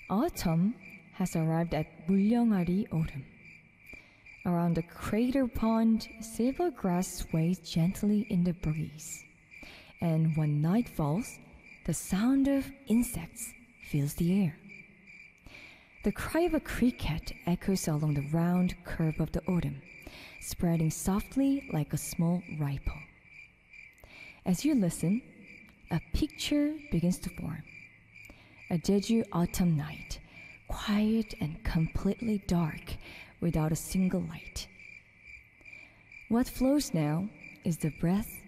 Autumn has arrived at Mulyangari Autumn. Around the crater pond, silver grass sways gently in the breeze. And when night falls, the sound of insects fills the air. The cry of a cricket echoes along the round curve of the autumn, spreading softly like a small ripple. As you listen, a picture begins to form. A Jeju autumn night, quiet and completely dark without a single light. What flows now is the breath